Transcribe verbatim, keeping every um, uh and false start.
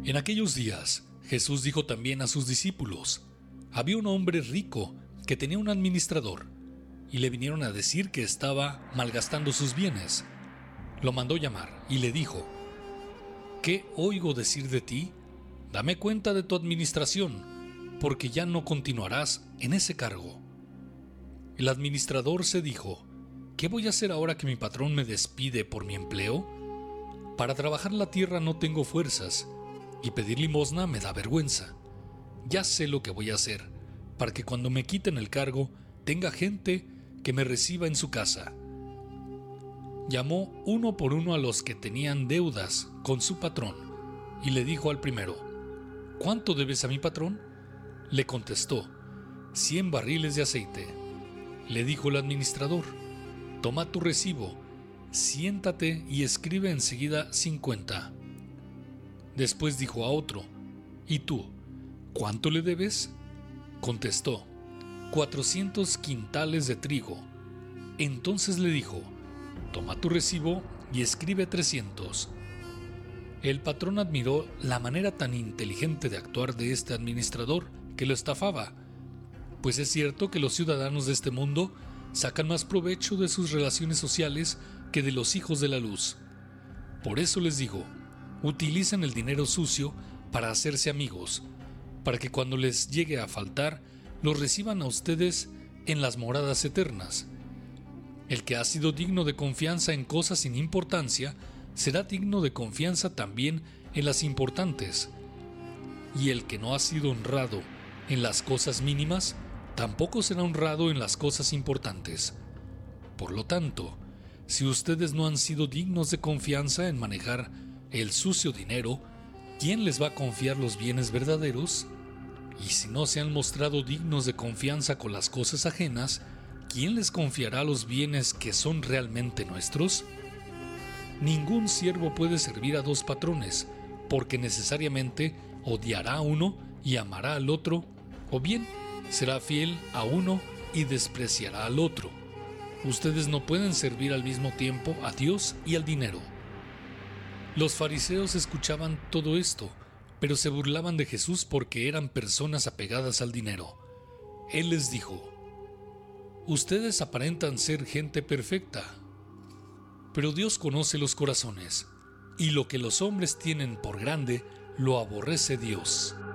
En aquellos días, Jesús dijo también a sus discípulos: había un hombre rico que tenía un administrador, y le vinieron a decir que estaba malgastando sus bienes. Lo mandó llamar y le dijo: ¿qué oigo decir de ti? Dame cuenta de tu administración, porque ya no continuarás en ese cargo. El administrador se dijo: ¿qué voy a hacer ahora que mi patrón me despide por mi empleo? Para trabajar la tierra no tengo fuerzas, y pedir limosna me da vergüenza. Ya sé lo que voy a hacer, para que cuando me quiten el cargo, tenga gente que me reciba en su casa. Llamó uno por uno a los que tenían deudas con su patrón, y le dijo al primero: ¿cuánto debes a mi patrón? Le contestó: cien barriles de aceite. Le dijo el administrador: toma tu recibo, siéntate y escribe enseguida cincuenta. Después dijo a otro: ¿y tú, cuánto le debes? Contestó: cuatrocientos quintales de trigo. Entonces le dijo: toma tu recibo y escribe trescientos. El patrón admiró la manera tan inteligente de actuar de este administrador que lo estafaba, pues es cierto que los ciudadanos de este mundo sacan más provecho de sus relaciones sociales que de los hijos de la luz. Por eso les digo, utilicen el dinero sucio para hacerse amigos, para que cuando les llegue a faltar, los reciban a ustedes en las moradas eternas. El que ha sido digno de confianza en cosas sin importancia, será digno de confianza también en las importantes. Y el que no ha sido honrado en las cosas mínimas, tampoco será honrado en las cosas importantes. Por lo tanto, si ustedes no han sido dignos de confianza en manejar el sucio dinero, ¿quién les va a confiar los bienes verdaderos? Y si no se han mostrado dignos de confianza con las cosas ajenas, ¿quién les confiará los bienes que son realmente nuestros? Ningún siervo puede servir a dos patrones, porque necesariamente odiará a uno y amará al otro, o bien será fiel a uno y despreciará al otro. Ustedes no pueden servir al mismo tiempo a Dios y al dinero. Los fariseos escuchaban todo esto, pero se burlaban de Jesús porque eran personas apegadas al dinero. Él les dijo: ustedes aparentan ser gente perfecta, pero Dios conoce los corazones, y lo que los hombres tienen por grande lo aborrece Dios.